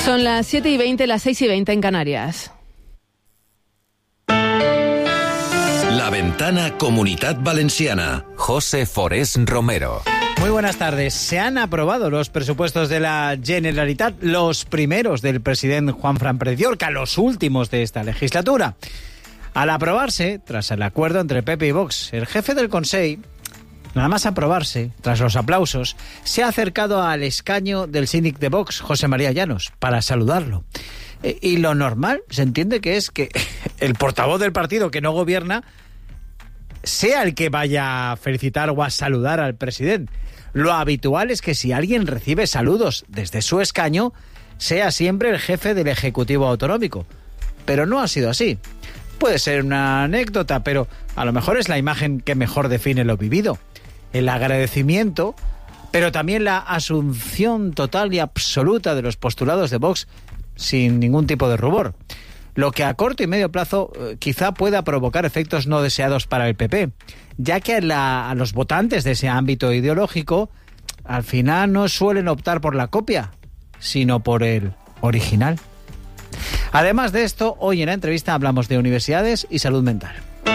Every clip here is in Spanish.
Son las 7:20, las 6:20 en Canarias. La Ventana Comunitat Valenciana. José Forés Romero. Muy buenas tardes. Se han aprobado los presupuestos de la Generalitat, los primeros del presidente Juanfran Pérez Llorca, los últimos de esta legislatura. Al aprobarse, tras el acuerdo entre PP y Vox, el jefe del Consell, nada más aprobarse, tras los aplausos, se ha acercado al escaño del síndic de Vox, José María Llanos, para saludarlo. Y lo normal, se entiende que es que el portavoz del partido que no gobierna sea el que vaya a felicitar o a saludar al presidente. Lo habitual es que si alguien recibe saludos desde su escaño, sea siempre el jefe del Ejecutivo Autonómico. Pero no ha sido así. Puede ser una anécdota, pero a lo mejor es la imagen que mejor define lo vivido. El agradecimiento, pero también la asunción total y absoluta de los postulados de Vox sin ningún tipo de rubor. Lo que a corto y medio plazo quizá pueda provocar efectos no deseados para el PP, ya que a los votantes de ese ámbito ideológico al final no suelen optar por la copia, sino por el original. Además de esto, hoy en la entrevista hablamos de universidades y salud mental.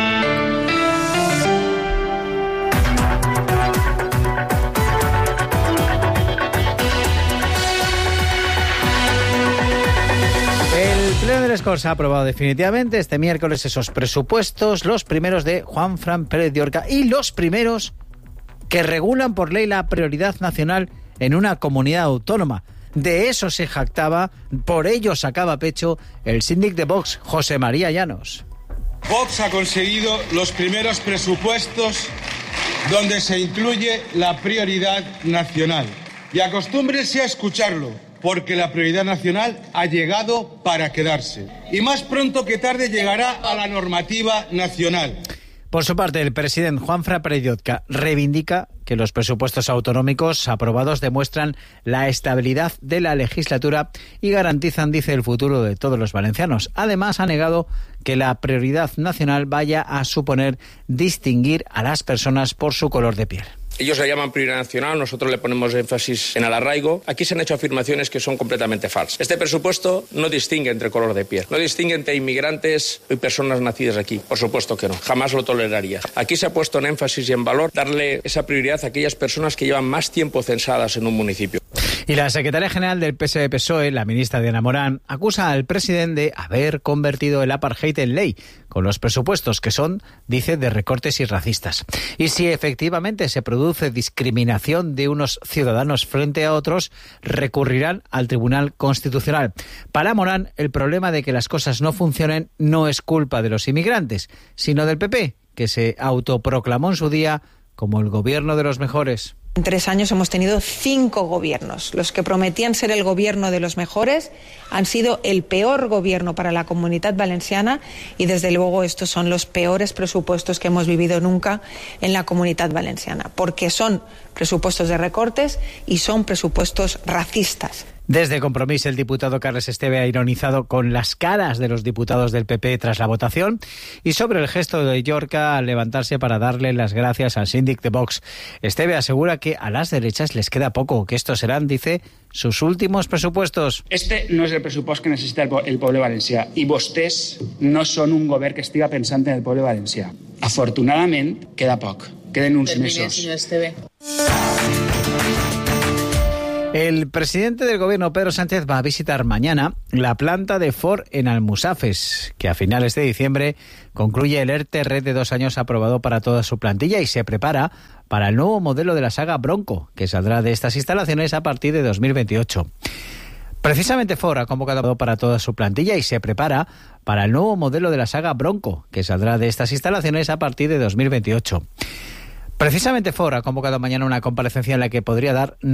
El Pleno de les Corts ha aprobado definitivamente este miércoles esos presupuestos, los primeros de Juanfran Pérez Llorca y los primeros que regulan por ley la prioridad nacional en una comunidad autónoma. De eso se jactaba, por ello sacaba pecho el síndic de Vox, José María Llanos. Vox ha conseguido los primeros presupuestos donde se incluye la prioridad nacional. Y acostúmbrense a escucharlo, porque la prioridad nacional ha llegado para quedarse. Y más pronto que tarde llegará a la normativa nacional. Por su parte, el presidente Juanfran Pérez Llorca reivindica que los presupuestos autonómicos aprobados demuestran la estabilidad de la legislatura y garantizan, dice, el futuro de todos los valencianos. Además, ha negado que la prioridad nacional vaya a suponer distinguir a las personas por su color de piel. Ellos le llaman prioridad nacional, nosotros le ponemos énfasis en el arraigo. Aquí se han hecho afirmaciones que son completamente falsas. Este presupuesto no distingue entre color de piel, no distingue entre inmigrantes y personas nacidas aquí. Por supuesto que no, jamás lo toleraría. Aquí se ha puesto en énfasis y en valor darle esa prioridad a aquellas personas que llevan más tiempo censadas en un municipio. Y la secretaria general del PSOE, la ministra Diana Morán, acusa al presidente de haber convertido el apartheid en ley, con los presupuestos que son, dice, de recortes y racistas. Y si efectivamente se produce discriminación de unos ciudadanos frente a otros, recurrirán al Tribunal Constitucional. Para Morán, el problema de que las cosas no funcionen no es culpa de los inmigrantes, sino del PP, que se autoproclamó en su día como el gobierno de los mejores. En 3 años hemos tenido 5 gobiernos. Los que prometían ser el gobierno de los mejores han sido el peor gobierno para la Comunitat Valenciana y desde luego estos son los peores presupuestos que hemos vivido nunca en la Comunitat Valenciana, porque son presupuestos de recortes y son presupuestos racistas. Desde Compromís, el diputado Carles Esteve ha ironizado con las caras de los diputados del PP tras la votación y sobre el gesto de Llorca al levantarse para darle las gracias al síndic de Vox. Esteve asegura que a las derechas les queda poco, que estos serán, dice, sus últimos presupuestos. Este no és el pressupost que necessita el poble valencià i vostès no són un govern que estiga pensant en el poble valencià. Afortunadament, queda poc. Queden uns mesos. El presidente del gobierno, Pedro Sánchez, va a visitar mañana la planta de Ford en Almusafes, que a finales de diciembre concluye el ERTE Red de 2 años aprobado para toda su plantilla y se prepara para el nuevo modelo de la saga Bronco, que saldrá de estas instalaciones a partir de 2028. Precisamente Ford ha convocado para toda su plantilla y se prepara para el nuevo modelo de la saga Bronco, que saldrá de estas instalaciones a partir de 2028. Precisamente Ford ha convocado mañana una comparecencia en la que podría dar